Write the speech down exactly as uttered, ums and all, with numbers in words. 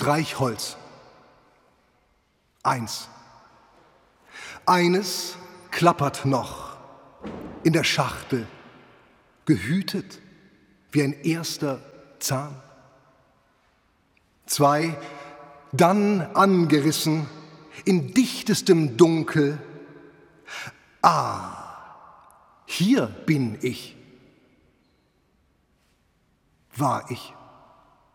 Streichholz. Eins. Eines klappert noch in der Schachtel, gehütet wie ein erster Zahn. Zwei, dann angerissen in dichtestem Dunkel. Ah, hier bin ich. War ich.